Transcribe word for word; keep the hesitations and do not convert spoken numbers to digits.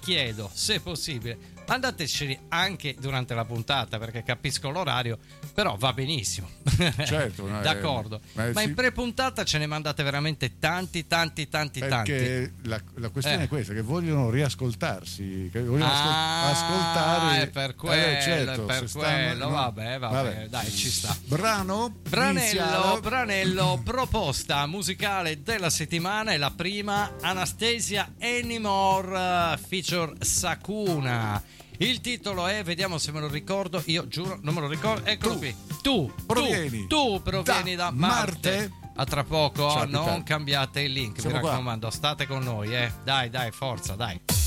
chiedo, se possibile, mandateceli anche durante la puntata, perché capisco l'orario, però va benissimo. Certo, no, d'accordo. Eh, Ma sì. in pre-puntata ce ne mandate veramente tanti, tanti, tanti, tanti. Perché la, la questione Eh. è questa, che vogliono riascoltarsi, che vogliono Ah, ascol- ascoltare. è per quello, Eh, certo, è per se quello, stanno- no. vabbè, vabbè, dai, ci sta. Brano Branello, iniziale. Branello, proposta musicale della settimana è la prima, Anastasia Anymore, feature Sakuna. Il titolo è, vediamo se me lo ricordo, io giuro non me lo ricordo, eccolo Tu qui. Tu, provieni tu, tu provieni da, da Marte. Marte. A tra poco, Ciao, non capitano. cambiate il link, Siamo mi qua. raccomando, state con noi, eh. Dai, dai, forza, dai.